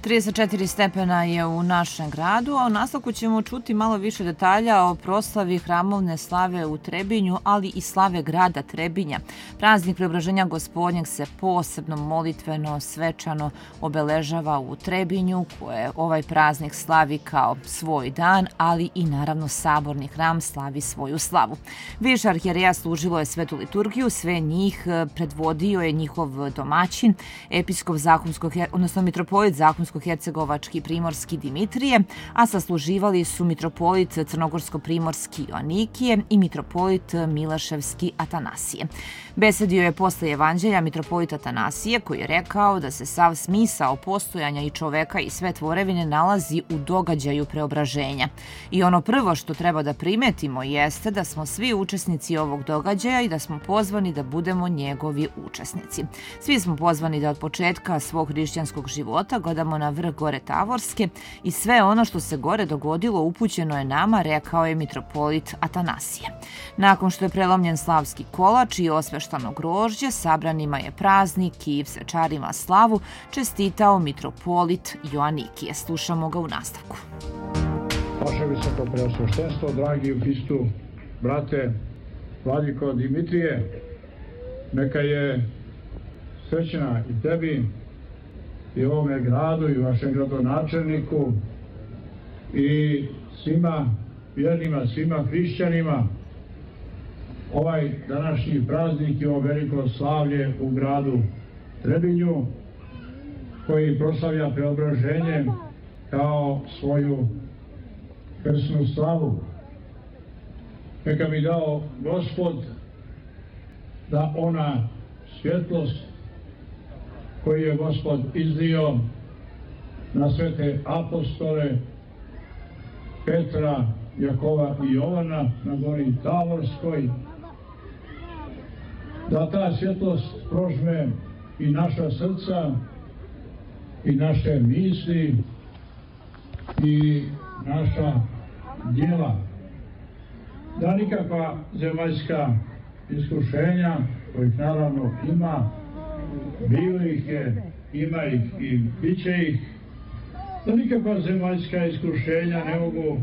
34 stepena je u našem gradu, a u nastavku ćemo čuti malo više detalja o proslavi hramovne slave u Trebinju, ali i slave grada Trebinja. Praznik Preobraženja Gospodnjeg se posebno molitveno, svečano obeležava u Trebinju, koje ovaj praznik slavi kao svoj dan, ali i naravno saborni hram slavi svoju slavu. Više arhijereja služilo je svetu liturgiju, sve njih predvodio je njihov domaćin, episkop mitropolit Zahumsko-hercegovački primorski Dimitrije, a sasluživali su mitropolit crnogorsko-primorski Joanikije i mitropolit Milaševski Atanasije. Besedio je posle evanđelja mitropolit Atanasije, koji je rekao da se sav smisao postojanja i čoveka i sve tvorevine nalazi u događaju preobraženja. I ono prvo što treba da primetimo jeste da smo svi učesnici ovog događaja i da smo pozvani da budemo njegovi učesnici. Svi smo pozvani da od početka svog hrišćanskog života gledamo na vrh gore Tavorske i sve ono što se gore dogodilo upućeno je nama, rekao je mitropolit Atanasije. Nakon što je prelomljen slavski kolač i osveštano grožđe, sabranima je praznik i svečarima slavu čestitao mitropolit Joanikije. Slušamo ga u nastavku. Vaše visoko preosveštenstvo, dragi u Hristu, brate Vladiko Dimitrije, neka je srećna i tebi, i ovome gradu, i vašem gradonačelniku, i svima vjernima, svima hrišćanima, ovaj današnji praznik i ovo veliko slavlje u gradu Trebinju, koji proslavlja preobraženje kao svoju krsnu slavu. Neka mi dao Gospod da ona svjetlost koju je Gospod izlio na svete apostole Petra, Jakova i Jovana na gori Tavorskoj, da ta svjetlost prožme i naša srca i naše misli i naša djela. Da nikakva zemaljska iskušenja, kojih naravno ima, bilo ih je, ima ih i bit će ih, da nikakva zemaljska iskušenja ne mogu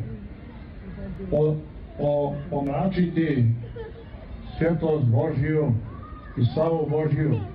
pomračiti svjetlost Božju i slavu Božju.